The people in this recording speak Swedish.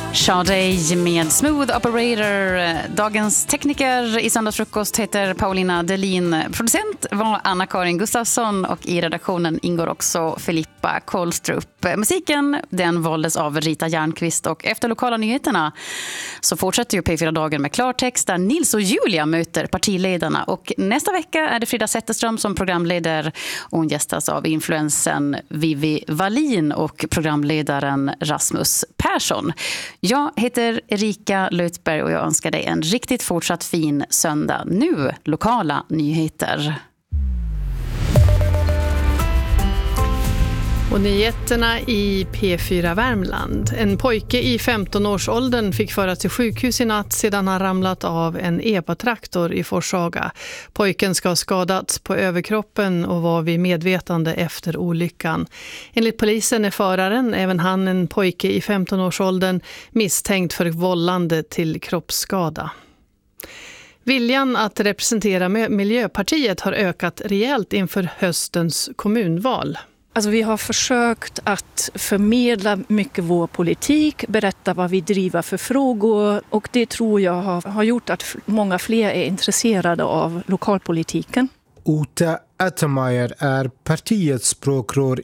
Sade med Smooth Operator. Dagens tekniker i Söndagsfrukost heter Paulina Delin. Producent var Anna-Karin Gustafsson och i redaktionen ingår också Filippa Kolstrup. Musiken den valdes av Rita Järnqvist och efter lokala nyheterna så fortsätter ju P4-dagen med klartext där Nils och Julia möter partiledarna och nästa vecka är det Frida Zetterström som programleder och hon gästas av influensen Vivi Wallin och programledaren Rasmus Persson. Jag heter Erika Lötberg och jag önskar dig en riktigt fortsatt fin söndag. Nu lokala nyheter. Och nyheterna i P4 Värmland. En pojke i 15-årsåldern fick föras till sjukhus i natt sedan han ramlat av en EPA-traktor i Forshaga. Pojken ska ha skadats på överkroppen och var vid medvetande efter olyckan. Enligt polisen är föraren, även han en pojke i 15-årsåldern, misstänkt för vållande till kroppsskada. Viljan att representera Miljöpartiet har ökat rejält inför höstens kommunval. Alltså vi har försökt att förmedla mycket vår politik, berätta vad vi driver för frågor och det tror jag har gjort att många fler är intresserade av lokalpolitiken. Ute Attermeier är partiets språkrör